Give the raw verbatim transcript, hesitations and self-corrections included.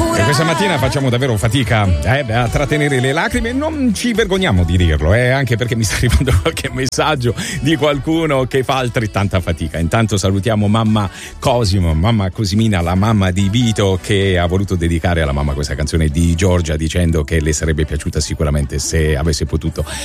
E questa mattina facciamo davvero fatica eh, a trattenere le lacrime, non ci vergogniamo di dirlo, eh, anche perché mi sta arrivando qualche messaggio di qualcuno che fa altrettanta fatica. Intanto salutiamo mamma Cosimo, mamma Cosimina, la mamma di Vito, che ha voluto dedicare alla mamma questa canzone di Giorgia, dicendo che le sarebbe piaciuta sicuramente se avesse potuto